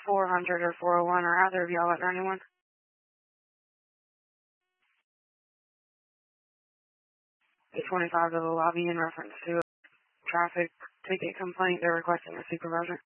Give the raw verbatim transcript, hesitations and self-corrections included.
four hundred or four oh one, or either of y'all at ninety-one? eight twenty-five to the lobby in reference to a traffic ticket complaint. They're requesting a supervisor.